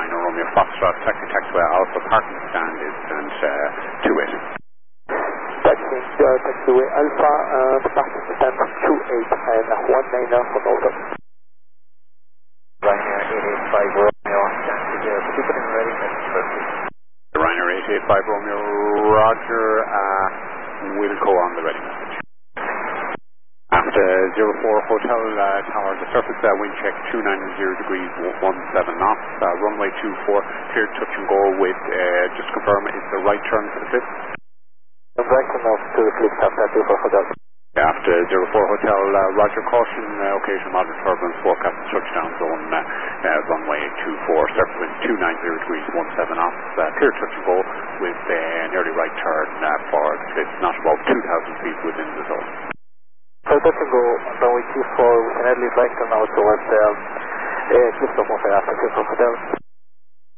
Romeo Foxtrot, taxiway Alpha, parking stand is stand 28. Taxiway Alpha, parking stand 28 and 19 for Delta. Ryanair 885 Romeo, stand to the ticketing ready, Ryanair 885 Romeo, Roger, will go on the ready message. After 04 Hotel Tower, the surface wind check 290 degrees 17 knots, runway 24, cleared touch and go with, just confirm, is the right turn for the cliff? Right turn off to the cliff after 04 Hotel. After 04 Hotel, Roger, caution, occasional moderate turbulence, forecast touchdown zone, runway 24, surface wind 290 degrees 17 knots, clear touch and go with an early right turn for the cliff, not above 2,000 feet within the zone. So touch and go, runway 24 with an early right turn out towards cliff of after 04 Hotel.